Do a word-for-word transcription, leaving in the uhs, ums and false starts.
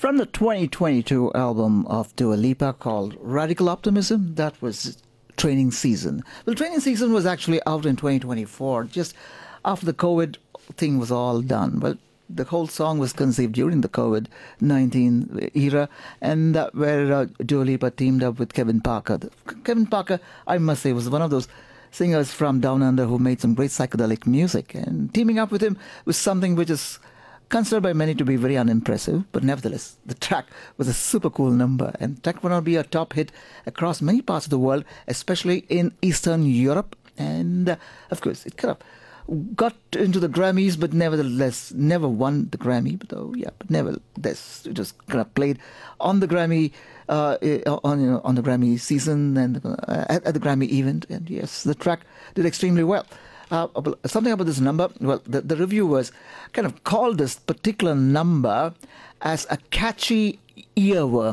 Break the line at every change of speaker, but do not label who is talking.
From the twenty twenty-two album of Dua Lipa called Radical Optimism, that was Training Season. Well, Training Season was actually out in twenty twenty-four, just after the COVID thing was all done. Well, the whole song was conceived during the COVID nineteen era, and uh, where uh, Dua Lipa teamed up with Kevin Parker. The, Kevin Parker, I must say, was one of those singers from Down Under who made some great psychedelic music, and teaming up with him was something which is considered by many to be very unimpressive, but nevertheless, the track was a super cool number, and the track went on to be a top hit across many parts of the world, especially in Eastern Europe, and uh, of course, it kind of got into the Grammys, but nevertheless, never won the Grammy, but oh yeah, but nevertheless, it was kind of played on the Grammy, uh, on you know, on the Grammy season and uh, at, at the Grammy event, and yes, the track did extremely well. Uh, something about this number, well, the, the reviewers kind of called this particular number as a catchy earworm.